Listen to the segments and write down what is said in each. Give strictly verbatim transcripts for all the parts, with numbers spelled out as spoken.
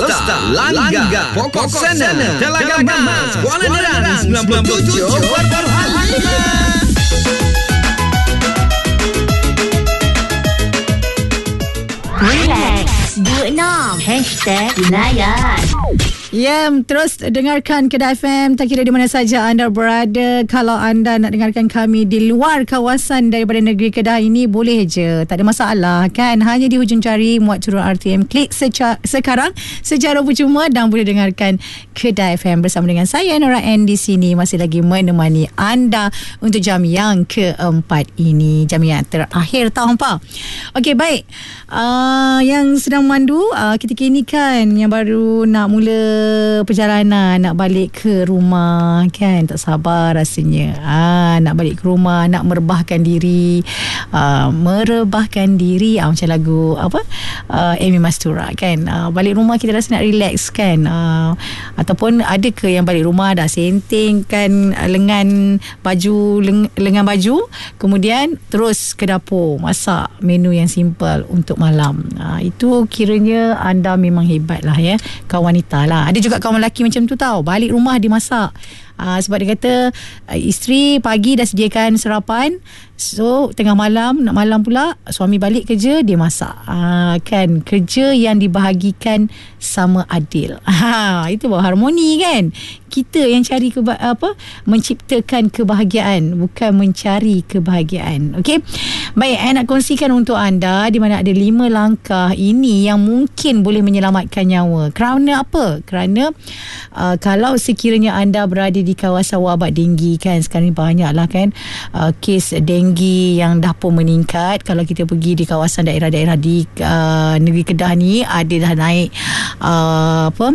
Costa, Langgar, Pokok Sana, Telaga Mas, Kuala Nerang sembilan puluh tujuh perpuluhan lima. Relax dua puluh enam Hashtag Layan. Ya, terus dengarkan Kedah F M tak kira di mana saja anda berada. Kalau anda nak dengarkan kami di luar kawasan daripada negeri Kedah ini, boleh je, tak ada masalah kan. Hanya di hujung jari muat turun R T M, klik seca- sekarang secara percuma dan boleh dengarkan Kedah F M bersama dengan saya Nora N di sini, masih lagi menemani anda untuk jam yang keempat ini, jam yang terakhir tahun apa. Okey, baik. Uh, yang sedang memandu uh, ketika ini kan, yang baru nak mula perjalanan, nak balik ke rumah kan, tak sabar rasanya. Ah, nak balik ke rumah, nak merebahkan diri, ah, merebahkan diri, ah, macam lagu apa, ah, Amy Mastura kan. Ah, balik rumah kita rasa nak relax kan. Ah, ataupun ada ke yang balik rumah dah senting kan lengan baju, leng, lengan baju, kemudian terus ke dapur masak menu yang simple untuk malam. Ah, itu kiranya anda memang hebat lah ya, kawan wanita lah. Ada juga kawan lelaki macam tu tau, balik rumah dia masak. Uh, sebab dia kata uh, isteri pagi dah sediakan sarapan, so tengah malam, nak malam pula suami balik kerja, dia masak. uh, Kan, kerja yang dibahagikan sama adil. uh, Itu baru harmoni kan. Kita yang cari keba- apa menciptakan kebahagiaan, bukan mencari kebahagiaan. Okey, baik, saya nak kongsikan untuk anda di mana ada lima langkah ini yang mungkin boleh menyelamatkan nyawa. Kerana apa? Kerana uh, kalau sekiranya anda berada di kawasan wabak denggi kan, sekarang ni banyak lah kan uh, kes denggi yang dah pun meningkat. Kalau kita pergi di kawasan daerah-daerah di uh, negeri Kedah ni, ada dah naik uh, apa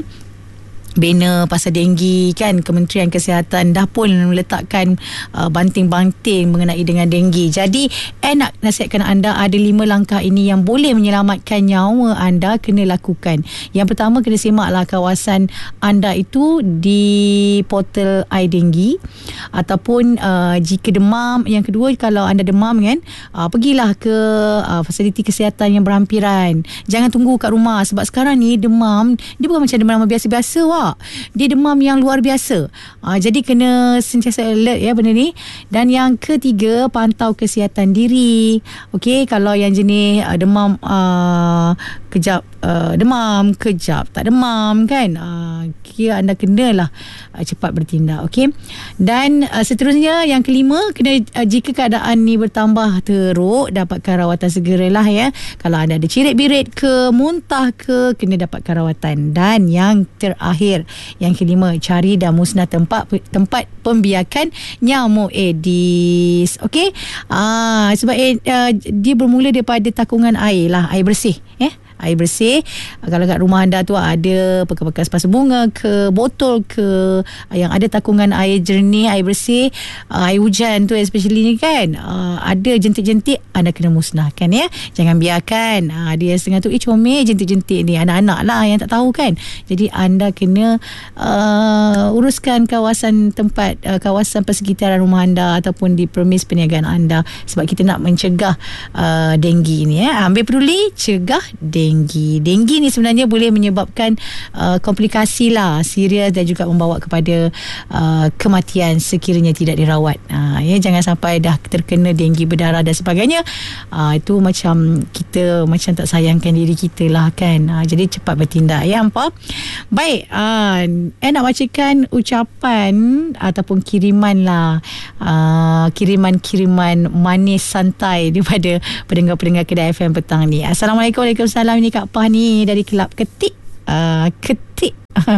bena pasal denggi kan. Kementerian Kesihatan dah pun meletakkan uh, banting-banting mengenai dengan denggi. Jadi eh nak nasihatkan anda, ada lima langkah ini yang boleh menyelamatkan nyawa anda, kena lakukan. Yang pertama, kena semaklah kawasan anda itu di portal iDenggi, ataupun uh, jika demam. Yang kedua, kalau anda demam kan, uh, pergilah ke uh, fasiliti kesihatan yang berhampiran. Jangan tunggu kat rumah, sebab sekarang ni demam dia bukan macam demam biasa-biasa wah. Dia demam yang luar biasa. Uh, jadi kena sentiasa alert ya benda ni. Dan yang ketiga, pantau kesihatan diri. Okey, kalau yang jenis uh, demam uh, kejap uh, demam, kejap tak demam kan, uh, kira anda kenalah uh, cepat bertindak. Okey. Dan uh, seterusnya, yang kelima, kena uh, jika keadaan ni bertambah teruk, dapatkan rawatan segeralah ya. Kalau anda ada cirit-birit ke, muntah ke, kena dapatkan rawatan. Dan yang terakhir, yang kelima, cari dan musnah tempat tempat pembiakan nyamuk Aedes. Okey, ah, sebab eh, uh, dia bermula daripada takungan air lah, air bersih eh air bersih. Kalau kat rumah anda tu ada bekas-bekas pasu bunga ke, botol ke, yang ada takungan air jernih, air bersih, air hujan tu especially ni kan, ada jentik-jentik, anda kena musnahkan ya. Jangan biarkan dia setengah tu, eh comel jentik-jentik ni, anak-anak lah yang tak tahu kan. Jadi anda kena uh, uruskan kawasan tempat, uh, kawasan persekitaran rumah anda ataupun di premis perniagaan anda, sebab kita nak mencegah uh, denggi ni ya. Ambil peduli, cegah denggi. Denggi. Denggi ni sebenarnya boleh menyebabkan uh, komplikasi lah, serius, dan juga membawa kepada uh, kematian sekiranya tidak dirawat. Uh, ya, jangan sampai dah terkena denggi berdarah dan sebagainya. Uh, itu macam kita macam tak sayangkan diri kita lah kan. Uh, jadi cepat bertindak ya hampa. Baik, uh, saya nak bacakan ucapan ataupun kiriman lah, uh, kiriman-kiriman manis santai daripada pendengar-pendengar Kedah F M petang ni. Assalamualaikum, Waalaikumsalam. Ni Kak Pah ni dari Kelab Ketik. Uh, ketik.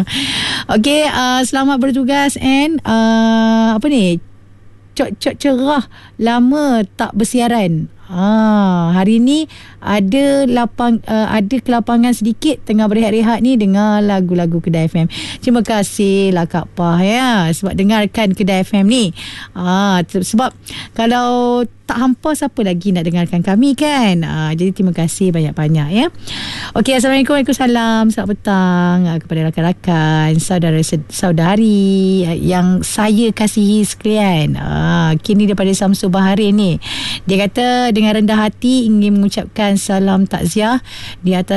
Okey, uh, selamat bertugas and uh, apa ni? Cok-cok cerah lama tak bersiaran. Ah, hari ni ada lapang uh, ada kelapangan sedikit tengah berehat-rehat ni dengar lagu-lagu Kedah F M. Terima kasih lah Kak Pah ya, sebab dengarkan Kedah F M ni. Ah, sebab kalau tak hampa, siapa lagi nak dengarkan kami kan. Ah, jadi terima kasih banyak-banyak ya. Okey, Assalamualaikum, Waalaikumsalam. Selamat petang uh, kepada rakan-rakan, saudara-saudari uh, yang saya kasihi sekalian. Ah, kini daripada Samsul Baharin ni. Dia kata dengan rendah hati ingin mengucapkan salam takziah di atas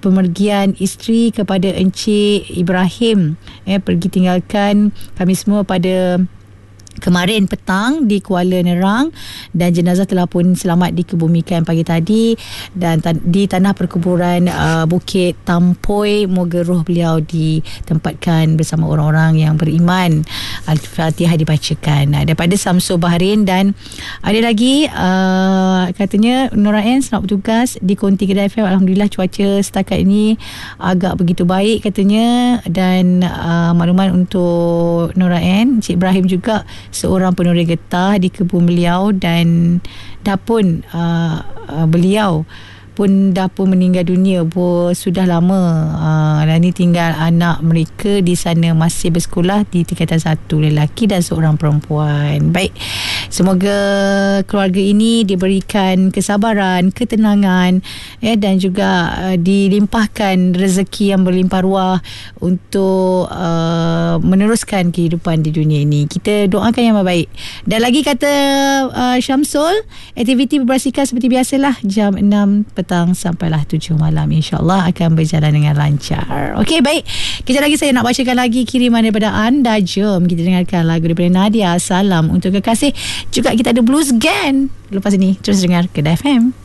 pemergian isteri kepada Encik Ibrahim eh, pergi tinggalkan kami semua pada kemarin petang di Kuala Nerang, dan jenazah telah pun selamat dikebumikan pagi tadi dan ta- di tanah perkuburan uh, Bukit Tampoi. Moga roh beliau ditempatkan bersama orang-orang yang beriman. Al-Fatihah dibacakan uh, daripada Samsul Bahrain. Dan ada lagi uh, katanya Nora N selamat bertugas di Konti Kedai F M. Alhamdulillah cuaca setakat ini agak begitu baik katanya. Dan uh, makluman untuk Nora N, Encik Ibrahim juga seorang penuris getah di kebun beliau, dan dah pun uh, uh, beliau pun dah pun meninggal dunia pun sudah lama. Uh, dan ni tinggal anak mereka di sana masih bersekolah di tingkatan satu, lelaki dan seorang perempuan. Baik, semoga keluarga ini diberikan kesabaran, ketenangan ya, dan juga uh, dilimpahkan rezeki yang berlimpah ruah untuk uh, meneruskan kehidupan di dunia ini. Kita doakan yang baik. Dan lagi kata uh, Syamsul, aktiviti berbasikal seperti biasalah jam enam petang sampailah tujuh malam, insyaAllah akan berjalan dengan lancar. Okey, baik, kejap lagi saya nak bacakan lagi kiriman daripada anda. Jom kita dengarkan lagu daripada Nadia, Salam untuk Kekasih. Juga kita ada Blues Gang. Lepas ini terus dengar Kedai F M.